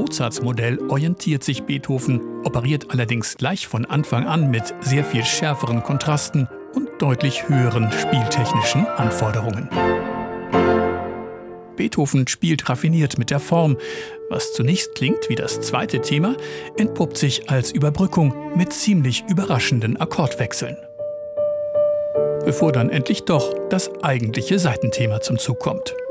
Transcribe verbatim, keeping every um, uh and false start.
Mozarts Modell orientiert sich Beethoven, operiert allerdings gleich von Anfang an mit sehr viel schärferen Kontrasten und deutlich höheren spieltechnischen Anforderungen. Beethoven spielt raffiniert mit der Form. Was zunächst klingt wie das zweite Thema, entpuppt sich als Überbrückung mit ziemlich überraschenden Akkordwechseln. Bevor dann endlich doch das eigentliche Seitenthema zum Zug kommt.